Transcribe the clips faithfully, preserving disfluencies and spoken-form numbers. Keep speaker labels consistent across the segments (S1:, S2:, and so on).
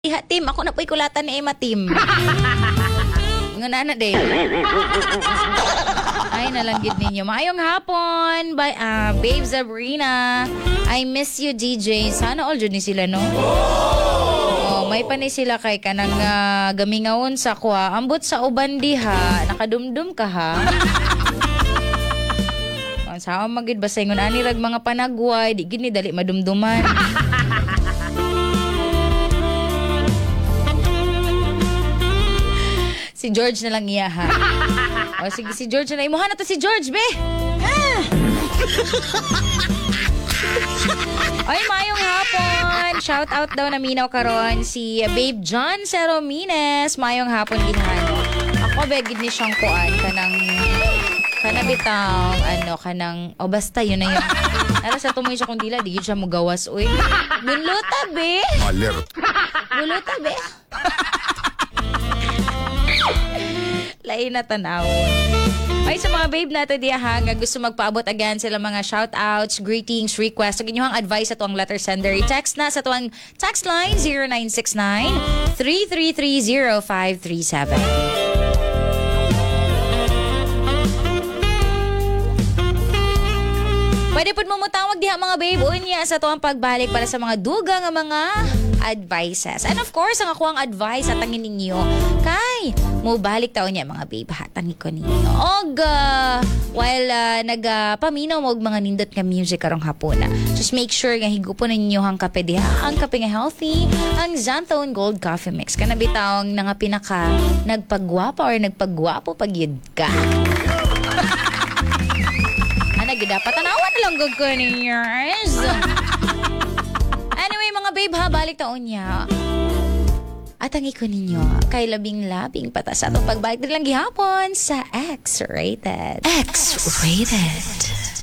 S1: Iha, Tim. Ako na po'y kulatan ni Emma, Tim. Ngana na din. Ay, nalanggit ninyo. Maayong hapon. By, uh, Babe Sabrina. I miss you, D J. Sana all dyan ni sila, no? Oh, may pa ni sila kay kanang uh, gamingawon sa kwa. Ambot sa uban diha. Nakadumdum ka, ha? Sama magid basay ngun ani rag mga panagway. Di gini dali madumduman. Si George na lang iya, ha? O sige, si George na. Imuha na to si George, be! Ah! Ay, mayong hapon! Shout out daw na minaw karon si Babe John Seromines. Mayong hapon ginhano. Ako, begid ni siyang kuan kanang kanabitaw, ano, kanang, o oh, basta yun na yun. Nara sa tumoy siya kung dila, di siya mugawas, uy. Buluta, be!
S2: Alert!
S1: Buluta, be! Lain na tanaw. Ay, sa mga babe natin diya ha, nga gusto magpaabot again sila mga shoutouts, greetings, requests. Sa inyong advice sa tuwang letter sender, i-text na sa tuwang text line zero nine six nine, three three three, zero five three seven. Pwede po mo mutawag diha mga babe unya sa tuwang pagbalik para sa mga duga nga mga advices. And of course, ang ako ang advice sa tangin ninyo kay mo balik taon niya mga babe hatang ko ninyo. Og uh, while uh, nagapaminaw mo og mga nindot nga music karong hapon. Just make sure nga higupon ninyo ang kape diha. Ang kape nga healthy, ang Xantone Gold Coffee Mix. Kana bitawng nga pinaka nagpagwapa or nagpagwapo pagyud ka. Dapat tanawan lang gag ko ninyo. Anyway, mga babe ha, balik taon niya. At ang iko ninyo, kay labing-labing pata sa itong pagbalik din lang gihapon sa X-Rated. X-Rated.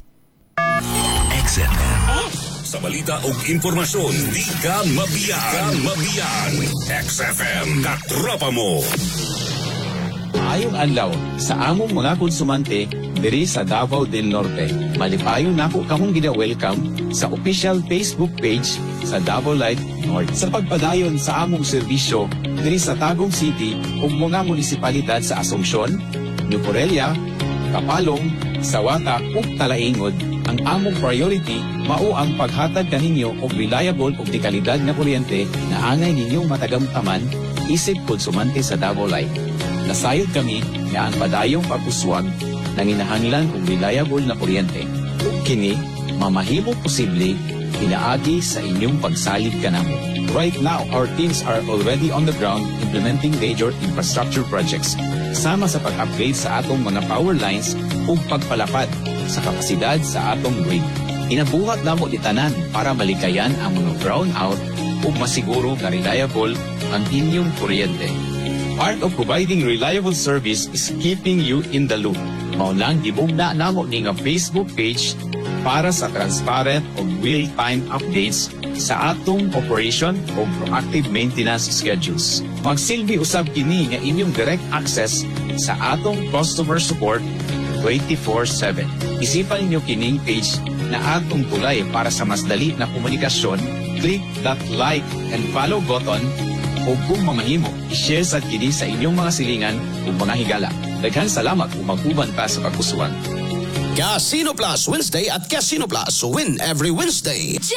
S2: X F M. Sa balita o impormasyon, di ka mabiyan. Ka mabiyan. X F M, katropa mo.
S3: Ayong adlaw sa among mga konsumante diri sa Davao del Norte. Malipayon nako kamong gina-welcome sa official Facebook page sa Davao Light North. Sa pagpadayon sa among serbisyo diri sa Tagum City ug mga munisipalidad sa Asuncion, New Corelia, Kapalong, Sawata ug Talaingod, ang among priority mao ang paghatag kaninyo og reliable ug dekalidad nga kuryente na angay ninyong matagamtaman isip konsumante sa Davao Light. Nasayod kami na ang padayong pagkuswag nanginahanglan og reliable na kuryente. Ug kini mamahimo posible pinaagi sa inyong pagsalig kanamo. Right now, our teams are already on the ground implementing major infrastructure projects sama sa pag-upgrade sa atong mga power lines ug pagpalapad sa kapasidad sa atong grid. Inabuhat namo di tanan para malikayan ang mga brownout ug masiguro nga reliable ang inyong kuryente. Part of providing reliable service is keeping you in the loop. Mao lang gibugna namo ni nga Facebook page para sa transparent ug real-time updates sa atong operation ug proactive maintenance schedules. Magsilbi usab kini nga inyong direct access sa atong customer support twenty-four seven. Isipan ninyo kining page na atong tulay para sa mas dali na komunikasyon. Click that like and follow button o kung mamahimo, i-share sa kini sa inyong mga silingan o mga higala. Daghang salamat kung mag-uban pa sa pagkusuan.
S4: Casino Plus Wednesday at Casino Plus Win Every Wednesday.